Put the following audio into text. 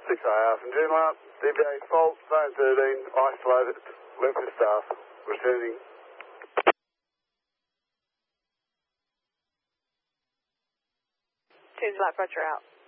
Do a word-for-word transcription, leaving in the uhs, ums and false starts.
six A Alpha, Joondalup, D B A fault, zone thirteen, isolated, left with staff, returning. Joondalup, roger out.